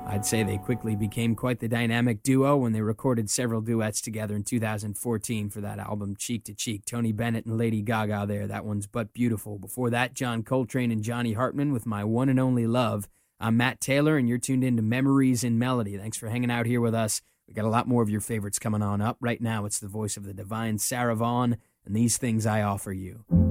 I'd say they quickly became quite the dynamic duo when they recorded several duets together in 2014 for that album Cheek to Cheek. Tony Bennett and Lady Gaga there. That one's But Beautiful. Before that, John Coltrane and Johnny Hartman with My One and Only Love. I'm Matt Taylor, and you're tuned into Memories in Melody. Thanks for hanging out here with us. We got a lot more of your favorites coming on up. Right now, it's the voice of the divine Sarah Vaughan, and These Things I Offer You.